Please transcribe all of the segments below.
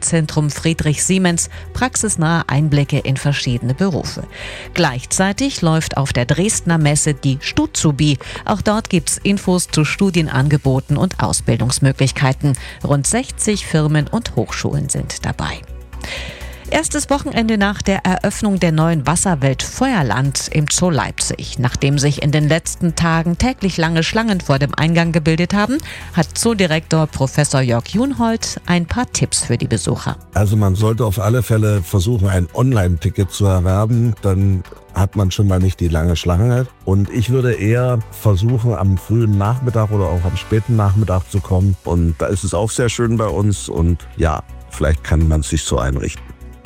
Sportzentrum Friedrich Siemens praxisnahe Einblicke in verschiedene Berufe. Gleichzeitig läuft auf der Dresdner Messe die Stuzubi. Auch dort gibt's Infos zu Studienangeboten und Ausbildungsmöglichkeiten. Rund 60 Firmen und Hochschulen sind dabei. Erstes Wochenende nach der Eröffnung der neuen Wasserwelt Feuerland im Zoo Leipzig. Nachdem sich in den letzten Tagen täglich lange Schlangen vor dem Eingang gebildet haben, hat Zoodirektor Professor Jörg Junhold ein paar Tipps für die Besucher. Also man sollte auf alle Fälle versuchen, ein Online-Ticket zu erwerben. Dann hat man schon mal nicht die lange Schlange. Und ich würde eher versuchen, am frühen Nachmittag oder auch am späten Nachmittag zu kommen. Und da ist es auch sehr schön bei uns. Und ja, vielleicht kann man es sich so einrichten.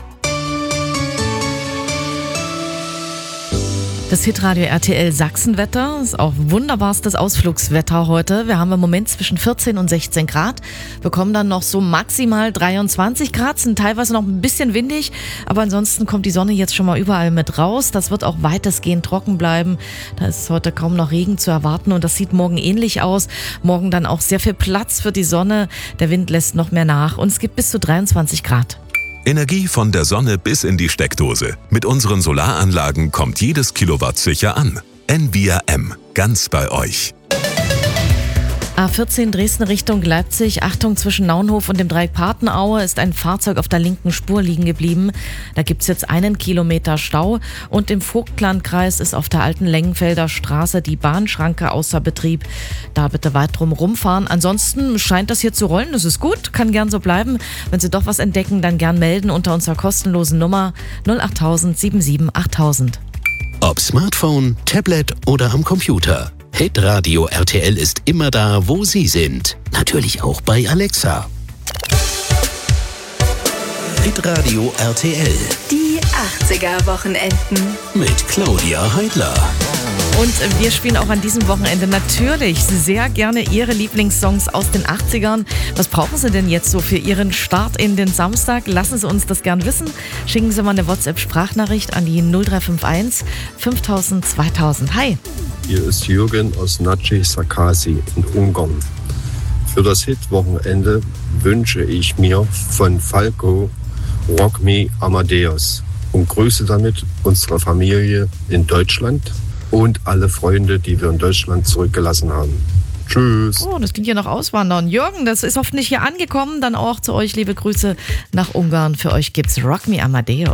Das Hitradio RTL Sachsenwetter ist auch wunderbarstes Ausflugswetter heute. Wir haben im Moment zwischen 14 und 16 Grad, bekommen dann noch so maximal 23 Grad, sind teilweise noch ein bisschen windig, aber ansonsten kommt die Sonne jetzt schon mal überall mit raus. Das wird auch weitestgehend trocken bleiben. Da ist heute kaum noch Regen zu erwarten und das sieht morgen ähnlich aus. Morgen dann auch sehr viel Platz für die Sonne. Der Wind lässt noch mehr nach und es gibt bis zu 23 Grad. Energie von der Sonne bis in die Steckdose. Mit unseren Solaranlagen kommt jedes Kilowatt sicher an. Envia M. Ganz bei euch. A14 Dresden Richtung Leipzig. Achtung, zwischen Naunhof und dem Dreieck Patenaue ist ein Fahrzeug auf der linken Spur liegen geblieben. Da gibt es jetzt 1 Kilometer Stau. Und im Vogtlandkreis ist auf der alten Lengenfelder Straße die Bahnschranke außer Betrieb. Da bitte weit drum rumfahren. Ansonsten scheint das hier zu rollen. Das ist gut, kann gern so bleiben. Wenn Sie doch was entdecken, dann gern melden unter unserer kostenlosen Nummer 08000 77 8000. Ob Smartphone, Tablet oder am Computer. Hitradio RTL ist immer da, wo Sie sind. Natürlich auch bei Alexa. Hitradio RTL. Die 80er-Wochenenden. Mit Claudia Heidler. Und wir spielen auch an diesem Wochenende natürlich sehr gerne Ihre Lieblingssongs aus den 80ern. Was brauchen Sie denn jetzt so für Ihren Start in den Samstag? Lassen Sie uns das gern wissen. Schicken Sie mal eine WhatsApp-Sprachnachricht an die 0351 5000 2000. Hi! Hier ist Jürgen aus Naci Sarkasi in Ungarn. Für das Hit-Wochenende wünsche ich mir von Falco Rock Me Amadeus und grüße damit unsere Familie in Deutschland und alle Freunde, die wir in Deutschland zurückgelassen haben. Tschüss. Oh, das klingt ja nach Auswandern. Jürgen, das ist hoffentlich hier angekommen. Dann auch zu euch liebe Grüße nach Ungarn. Für euch gibt's Rock Me Amadeus.